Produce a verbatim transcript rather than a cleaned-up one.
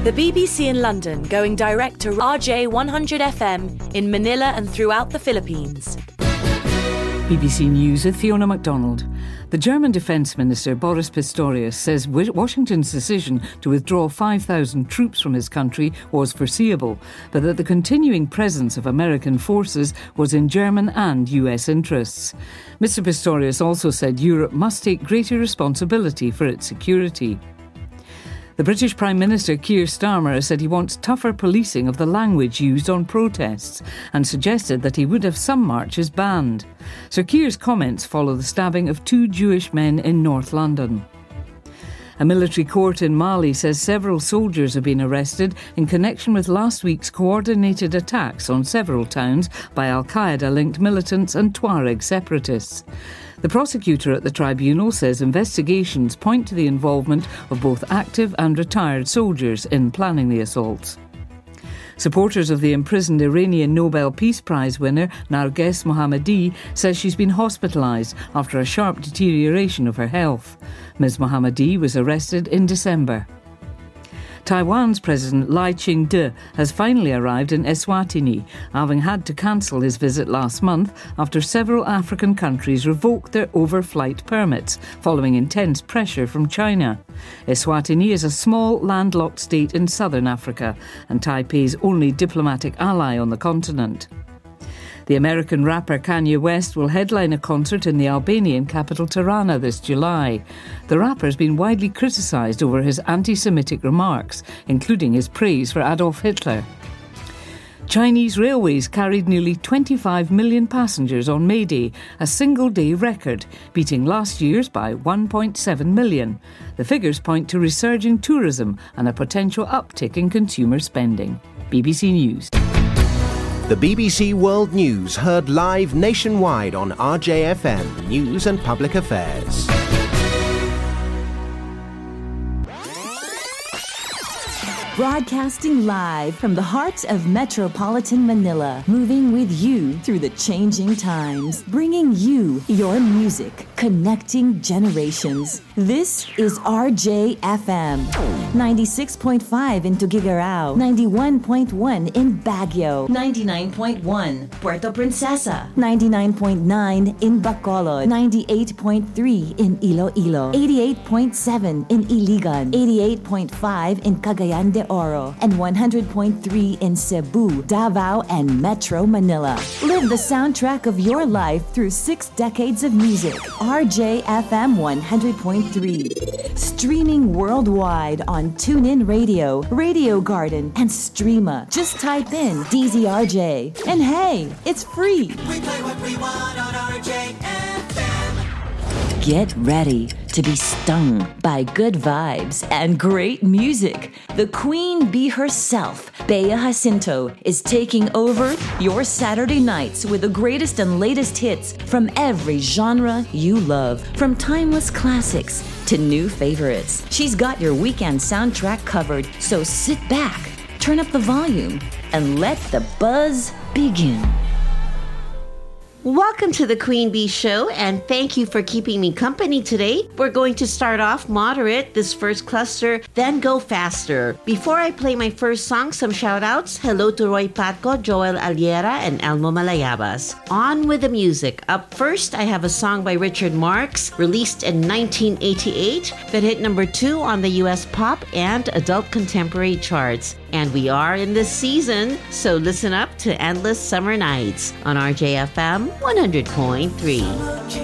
The B B C in London going direct to R J one hundred F M in Manila and throughout the Philippines. B B C News with Fiona MacDonald. The German Defence Minister Boris Pistorius says Washington's decision to withdraw five thousand troops from his country was foreseeable, but that the continuing presence of American forces was in German and U S interests. Mister Pistorius also said Europe must take greater responsibility for its security. The British Prime Minister Keir Starmer said he wants tougher policing of the language used on protests and suggested that he would have some marches banned. Sir Keir's comments follow the stabbing of two Jewish men in North London. A military court in Mali says several soldiers have been arrested in connection with last week's coordinated attacks on several towns by Al-Qaeda-linked militants and Tuareg separatists. The prosecutor at the tribunal says investigations point to the involvement of both active and retired soldiers in planning the assaults. Supporters of the imprisoned Iranian Nobel Peace Prize winner Narges Mohammadi says she's been hospitalised after a sharp deterioration of her health. Miz Mohammadi was arrested in December. Taiwan's President Lai Ching-te has finally arrived in Eswatini, having had to cancel his visit last month after several African countries revoked their overflight permits following intense pressure from China. Eswatini is a small landlocked state in southern Africa and Taipei's only diplomatic ally on the continent. The American rapper Kanye West will headline a concert in the Albanian capital Tirana this July. The rapper has been widely criticised over his anti-Semitic remarks, including his praise for Adolf Hitler. Chinese railways carried nearly twenty-five million passengers on May Day, a single-day record, beating last year's by one point seven million. The figures point to resurging tourism and a potential uptick in consumer spending. B B C News. The B B C World News heard live nationwide on R J F M News and Public Affairs. Broadcasting live from the heart of metropolitan Manila, moving with you through the changing times, bringing you your music, connecting generations. This is R J F M, ninety-six point five in Tuguegarao, ninety-one point one in Baguio, ninety-nine point one Puerto Princesa, ninety-nine point nine in Bacolod, ninety-eight point three in Iloilo, eighty-eight point seven in Iligan, eighty-eight point five in Cagayan de Oro, and one hundred point three in Cebu, Davao, and Metro Manila. Live the soundtrack of your life through six decades of music. R J F M one hundred point three. Streaming worldwide on TuneIn Radio, Radio Garden, and Streama. Just type in D Z R J. And hey, it's free. We play what we want on R J F M. Get ready to be stung by good vibes and great music. The Queen Bee herself, Bea Jacinto, is taking over your Saturday nights with the greatest and latest hits from every genre you love, from timeless classics to new favorites. She's got your weekend soundtrack covered, so sit back, turn up the volume, and let the buzz begin. Welcome to the Queen Bee Show, and thank you for keeping me company today. We're going to start off moderate, this first cluster, then go faster. Before I play my first song, some shout-outs. Hello to Roy Patco, Joel Aliera, and Elmo Malayabas. On with the music. Up first, I have a song by Richard Marx, released in nineteen eighty-eight, that hit number two on the U S pop and adult contemporary charts. And we are in this season, so listen up to Endless Summer Nights on R J F M one hundred point three.